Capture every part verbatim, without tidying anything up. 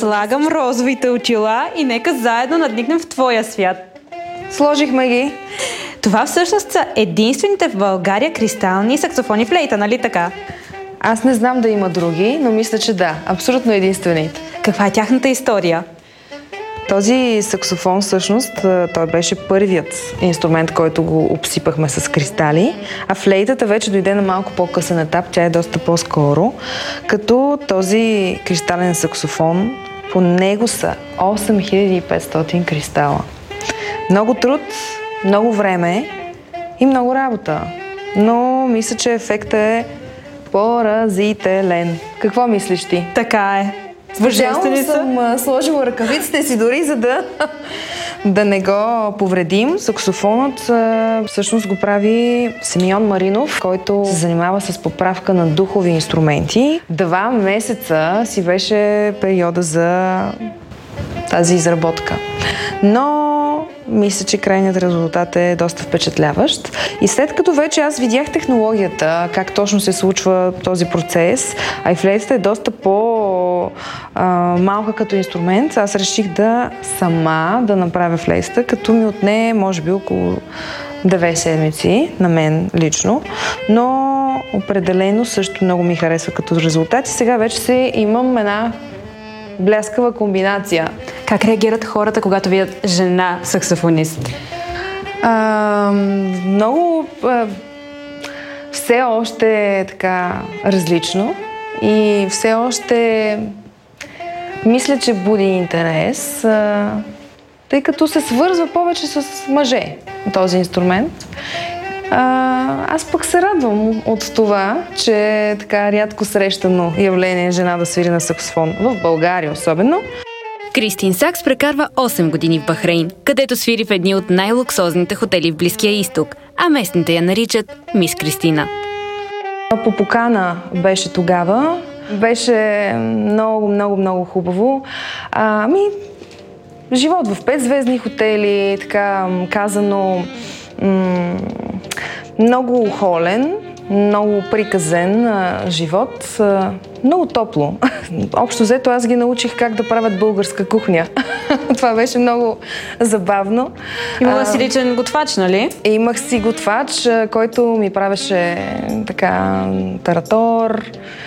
Слагам розовите очила и нека заедно надникнем в твоя свят. Сложихме ги. Това всъщност са единствените в България кристални саксофони флейта, нали така? Аз не знам да има други, но мисля, че да. Абсолютно единствените. Каква е тяхната история? Този саксофон всъщност, той беше първият инструмент, който го обсипахме с кристали, а флейтата вече дойде на малко по-късен етап, тя е доста по-скоро, като този кристален саксофон, по него са осем хиляди и петстотин кристала. Много труд, много време и много работа, но мисля, че ефектът е поразителен. Какво мислиш ти? Така е. Специално съм сложила ръкавиците си дори, за да, да не го повредим. Саксофонът всъщност го прави Симеон Маринов, който се занимава с поправка на духови инструменти. Два месеца си беше периода за тази изработка. Но мисля, че крайният резултат е доста впечатляващ. И след като вече аз видях технологията, как точно се случва този процес, а и флейтата е доста по-малка като инструмент, аз реших да сама да направя флейтата, като ми отне може би около две седмици, на мен лично, но определено също много ми харесва като резултат и сега вече се имам една бляскава комбинация. Как реагират хората, когато видят жена саксофонист? А, много а, все още е така различно и все още мисля, че буди интерес, а, тъй като се свързва повече с мъже този инструмент. А, аз пък се радвам от това, че е така рядко срещано явление жена да свири на саксофон, в България особено. Кристин Сакс прекарва осем години в Бахрейн, където свири в едни от най-луксозните хотели в Близкия изток, а местните я наричат Мис Кристина. По покана беше тогава. Беше много, много, много хубаво. А, ами, живот в петзвездни хотели, така казано, м- много холен, много приказен а, живот, а, много топло. Общо взето аз ги научих как да правят българска кухня. Това беше много забавно. Имала си личен готвач, нали? Имах си готвач, който ми правеше така таратор,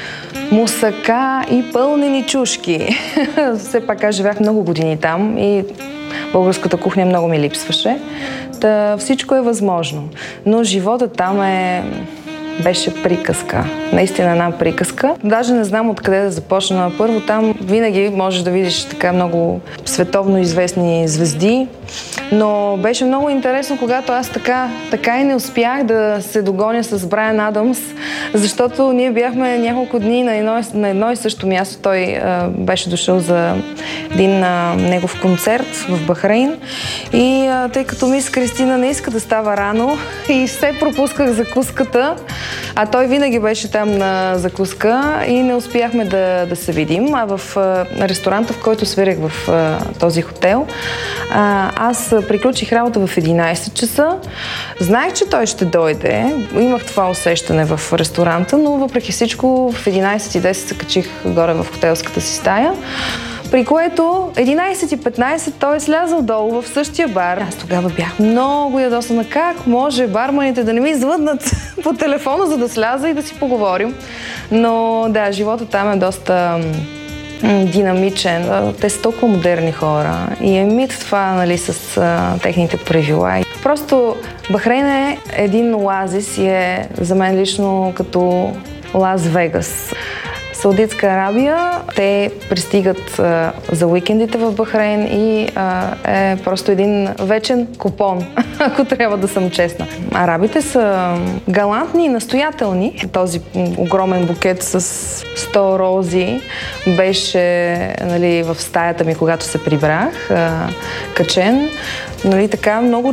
мусака и пълнени чушки. Все пак аз живях много години там и българската кухня много ми липсваше. Та всичко е възможно. Но живота там е... беше приказка. Наистина една приказка. Даже не знам откъде да започна. Първо там винаги можеш да видиш така много световно известни звезди, но беше много интересно, когато аз така, така и не успях да се догоня с Брайан Адамс, защото ние бяхме няколко дни на едно, на едно и също място. Той а, беше дошъл за един а, негов концерт в Бахрейн и а, тъй като мис Кристина не иска да става рано и все пропусках закуската, а той винаги беше там на закуска и не успяхме да, да се видим. А в а, ресторанта, в който свирех в а, този хотел, а, аз приключих работа в единайсет часа. Знаех, че той ще дойде. Имах това усещане в ресторанта, но въпреки всичко в единайсет и десет се качих горе в хотелската си стая. При което единайсет и петнайсет той е слязал долу в същия бар. Аз тогава бях много ядосана. Как може барманите да не ми звъднат по телефона, за да сляза и да си поговорим. Но да, живота там е доста м- динамичен. Те са толкова модерни хора и е мит това, нали, с а, техните правила. Просто Бахрейн е един оазис и е за мен лично като Лас Вегас. Саудитска Арабия, те пристигат а, за уикендите в Бахрейн и а, е просто един вечен купон, ако трябва да съм честна. Арабите са галантни и настоятелни. Този огромен букет с сто рози беше, нали, в стаята ми, когато се прибрах, а, качен. Нали, така много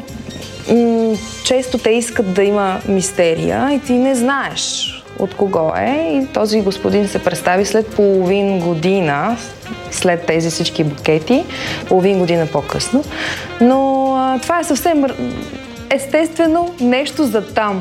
м- често те искат да има мистерия и ти не знаеш от кого е, и този господин се представи след половин година, след тези всички букети, половин година по-късно. Но а, това е съвсем естествено нещо за там.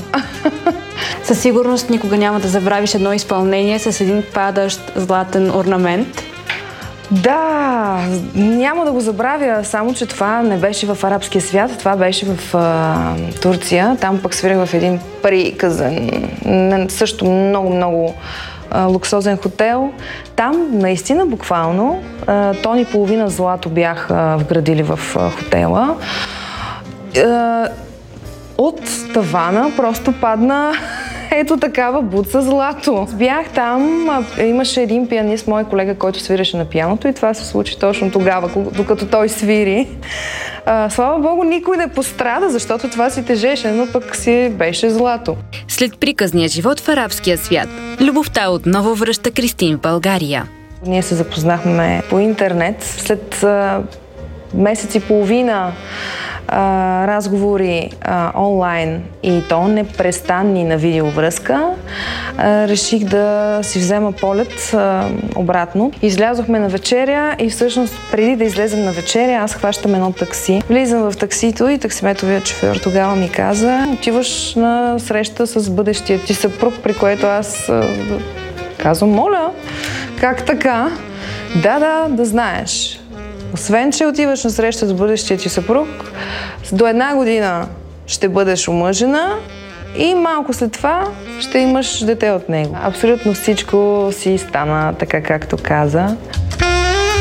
Със сигурност никога няма да забравиш едно изпълнение с един падащ златен орнамент. Да, няма да го забравя, само че това не беше в арабския свят, това беше в а, Турция. Там пък свирях в един приказен, също много-много луксозен хотел. Там наистина буквално а, тон и половина злато бях а, вградили в а, хотела. А, от тавана просто падна ето такава буца злато. Бях там, имаше един пианист, мой колега, който свиреше на пианото и това се случи точно тогава, докато той свири. А, слава Богу, никой не пострада, защото това си тежеше, но пък си беше злато. След приказния живот в арабския свят, любовта отново връща Кристин в България. Ние се запознахме по интернет. След а, месец и половина а, разговори а, онлайн и то непрестанни на видеовръзка, а, реших да си взема полет а, обратно. Излязохме на вечеря и всъщност преди да излезем на вечеря, аз хващам едно такси. Влизам в таксито и таксиметровият шофьор тогава ми каза: отиваш на среща с бъдещия ти съпруг, при което аз а, казвам: моля, как така? Да, да, да знаеш. Освен, че отиваш на среща с бъдещия ти съпруг, до една година ще бъдеш омъжена и малко след това ще имаш дете от него. Абсолютно всичко си стана така, както каза.